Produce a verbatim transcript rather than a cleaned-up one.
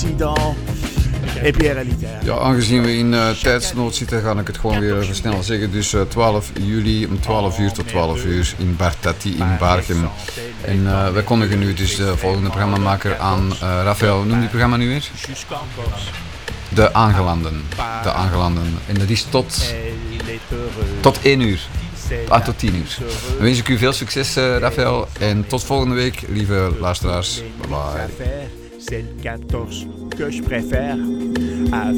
accident. Et puis réalité. Ja, aangezien we in uh, tijdsnood zitten, ga ik het gewoon weer even snel zeggen. Dus uh, twaalf juli om twaalf uur tot twaalf uur in Bartati in Baarchem. En uh, wij kondigen nu dus de volgende programmamaker aan. Uh, Raphaël, hoe noem je het programma nu weer? De Aangelanden. De Aangelanden. En dat is tot, tot één uur. Ah, tot tien uur. Dan wens ik u veel succes, uh, Raphaël. En tot volgende week, lieve luisteraars. Bye bye. C'est le quatorze que je préfère.